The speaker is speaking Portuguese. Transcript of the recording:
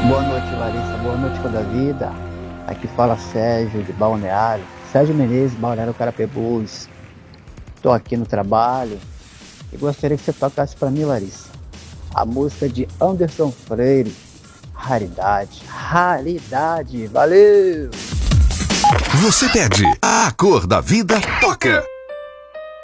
Boa noite, Larissa. Boa noite, toda a vida. Aqui fala Sérgio, de Balneário. Sérgio Menezes, Balneário Carapebus. Estou aqui no trabalho e gostaria que você tocasse para mim, Larissa, a música de Anderson Freire, Raridade. Raridade. Valeu! Você pede, a cor da vida toca.